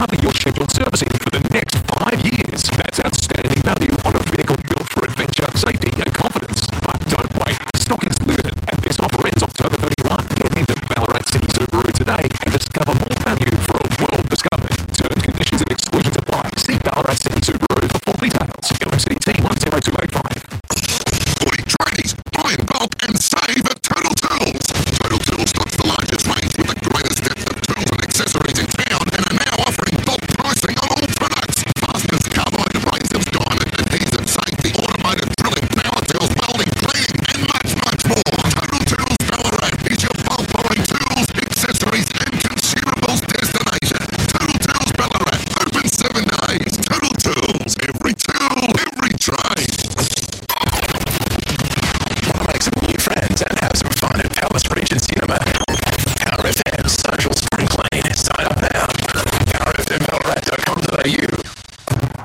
cover your scheduled servicing for the next 5 years. That's outstanding value on a vehicle built for adventure, safety, and